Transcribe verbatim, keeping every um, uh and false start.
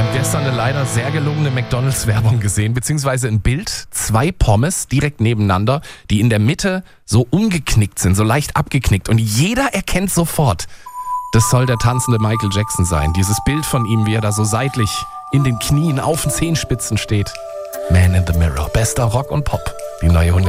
Gestern eine leider sehr gelungene McDonalds-Werbung gesehen, beziehungsweise ein Bild, zwei Pommes direkt nebeneinander, die in der Mitte so umgeknickt sind, so leicht abgeknickt und jeder erkennt sofort, das soll der tanzende Michael Jackson sein. Dieses Bild von ihm, wie er da so seitlich in den Knien auf den Zehenspitzen steht. Man in the Mirror, bester Rock und Pop, die neue hundert.